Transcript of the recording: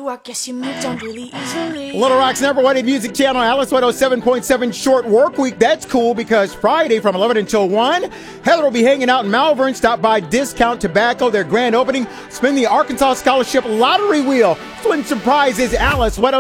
I guess you moved on really easily. Little Rock's #1 hit music channel, Alice 107.7 short work week. That's cool because Friday from 11 until 1, Heather will be hanging out in Malvern. Stop by Discount Tobacco, their grand opening. Spin the Arkansas Scholarship Lottery Wheel. Flint Surprise is Alice 107.